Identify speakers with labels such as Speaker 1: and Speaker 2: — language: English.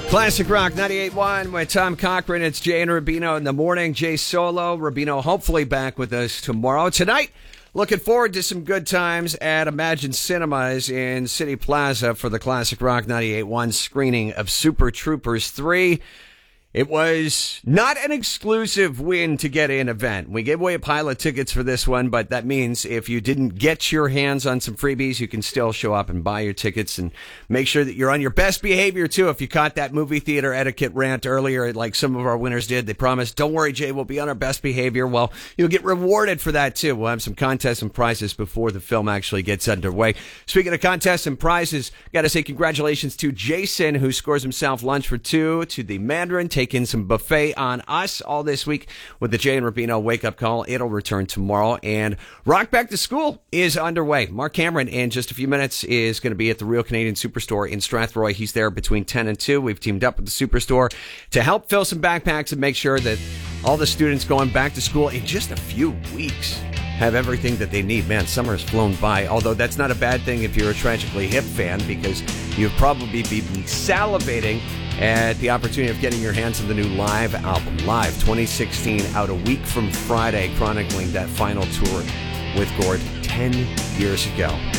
Speaker 1: Classic Rock 98.1 with Tom Cochran. It's Jay and Rubino in the morning. Jay solo. Rubino hopefully back with us tomorrow. Tonight, looking forward to some good times at Imagine Cinemas in City Plaza for the Classic Rock 98.1 screening of Super Troopers 3. It was not an exclusive win to get in event. We gave away a pile of tickets for this one, but that means if you didn't get your hands on some freebies, you can still show up and buy your tickets and make sure that you're on your best behavior, too. If you caught that movie theater etiquette rant earlier, like some of our winners did, they promised, don't worry, Jay, we'll be on our best behavior. Well, you'll get rewarded for that, too. We'll have some contests and prizes before the film actually gets underway. Speaking of contests and prizes, got to say congratulations to Jason, who scores himself lunch for two, to the Mandarin, taking some buffet on us all this week with the Jay and Rubino wake-up call. It'll return tomorrow. And Rock Back to School is underway. Mark Cameron, in just a few minutes, is going to be at the Real Canadian Superstore in Strathroy. He's there between 10 and 2. We've teamed up with the Superstore to help fill some backpacks and make sure that all the students going back to school in just a few weeks have everything that they need. Man, summer has flown by, although that's not a bad thing if you're a Tragically Hip fan, because you've probably been salivating at the opportunity of getting your hands on the new live album. Live 2016, out a week from Friday, chronicling that final tour with Gord 10 years ago.